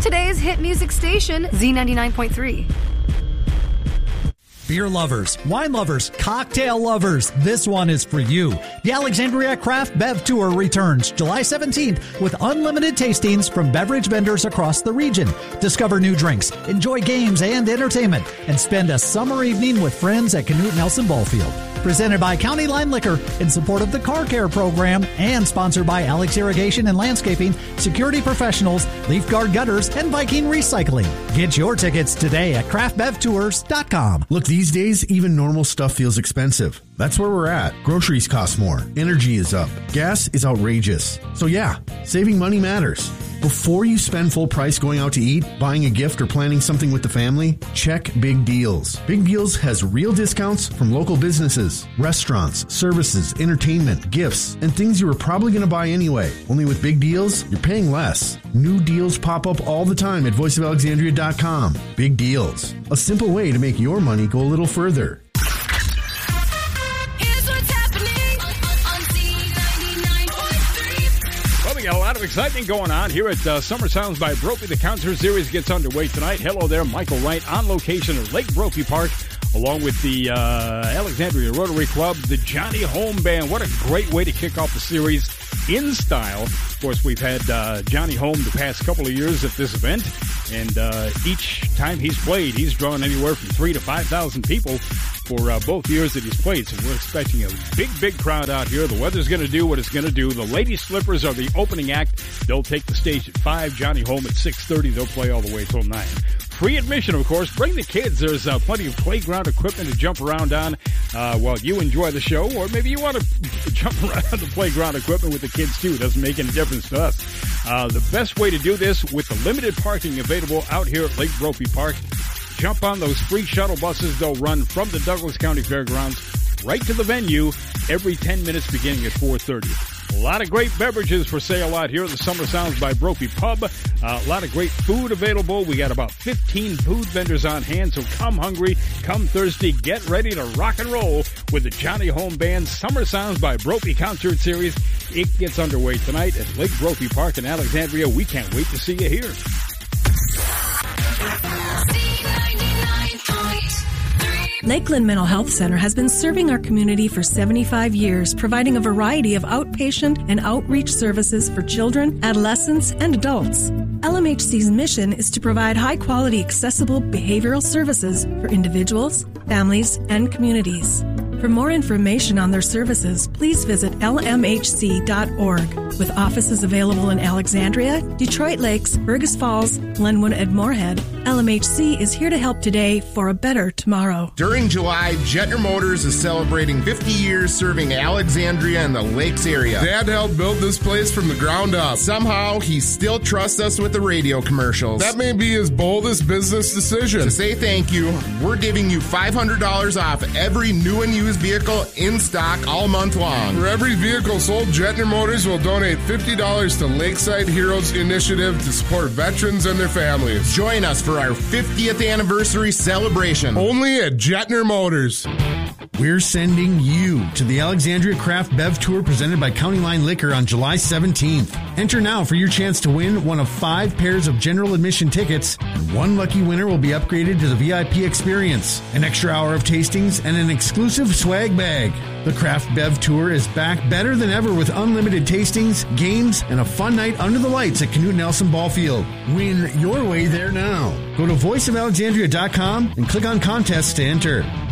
Today's hit music station, Z99.3. Beer lovers, wine lovers, cocktail lovers, this one is for you. The Alexandria Craft Bev Tour returns July 17th with unlimited tastings from beverage vendors across the region. Discover new drinks, enjoy games and entertainment, and spend a summer evening with friends at Canute Nelson Ballfield. Presented by County Line Liquor in support of the Car Care Program and sponsored by Alex Irrigation and Landscaping, Security Professionals, Leaf Guard Gutters, and Viking Recycling. Get your tickets today at craftbevtours.com. Look, these days, even normal stuff feels expensive. That's where we're at. Groceries cost more. Energy is up. Gas is outrageous. So yeah, saving money matters. Before you spend full price going out to eat, buying a gift, or planning something with the family, check Big Deals. Big Deals has real discounts from local businesses, restaurants, services, entertainment, gifts, and things you were probably going to buy anyway. Only with Big Deals, you're paying less. New deals pop up all the time at voiceofalexandria.com. Big Deals. A simple way to make your money go a little further. Got a lot of excitement going on here at Summer Sounds by Brophy. The concert series gets underway tonight. Hello there, Michael Wright on location at Lake Brophy Park, along with the Alexandria Rotary Club, the Johnny Home Band. What a great way to kick off the series in style. Of course, we've had Johnny Home the past couple of years at this event, and each time he's played, he's drawn anywhere from 3,000 to 5,000 people for both years that he's played. So we're expecting a big crowd out here. The weather's going to do what it's going to do. The Lady Slippers are the opening act. They'll take the stage at 5. Johnny Home at 6:30. They'll play all the way till 9. Free admission, of course. Bring the kids. There's plenty of playground equipment to jump around on while you enjoy the show. Or maybe you want to jump around on the playground equipment with the kids, too. It doesn't make any difference to us. The best way to do this, with the limited parking available out here at Lake Brophy Park, jump on those free shuttle buses. They'll run from the Douglas County Fairgrounds right to the venue every 10 minutes beginning at 4:30. A lot of great beverages for sale out here at the Summer Sounds by Brophy Pub. A lot of great food available. We got about 15 food vendors on hand, so come hungry, come thirsty, get ready to rock and roll with the Johnny Home Band Summer Sounds by Brophy concert series. It gets underway tonight at Lake Brophy Park in Alexandria. We can't wait to see you here. Lakeland Mental Health Center has been serving our community for 75 years, providing a variety of outpatient and outreach services for children, adolescents, and adults. LMHC's mission is to provide high-quality, accessible behavioral services for individuals, families, and communities. For more information on their services, please visit lmhc.org. With offices available in Alexandria, Detroit Lakes, Fergus Falls, Glenwood, and Moorhead, LMHC is here to help today for a better tomorrow. During July, Jetner Motors is celebrating 50 years serving Alexandria and the Lakes area. Dad helped build this place from the ground up. Somehow, he still trusts us with the radio commercials. That may be his boldest business decision. To say thank you, we're giving you $500 off every new and used vehicle in stock all month long. For every vehicle sold, Jetner Motors will donate $50 to Lakeside Heroes Initiative to support veterans and their families. Join us for our 50th anniversary celebration. Only at Jetner Motors. We're sending you to the Alexandria Craft Bev Tour presented by County Line Liquor on July 17th. Enter now for your chance to win one of 5 pairs of general admission tickets, and one lucky winner will be upgraded to the VIP experience, an extra hour of tastings, and an exclusive swag bag. The Craft Bev Tour is back better than ever with unlimited tastings, games, and a fun night under the lights at Canute Nelson Ballfield. Win your way there now. Go to voiceofalexandria.com and click on contests to enter.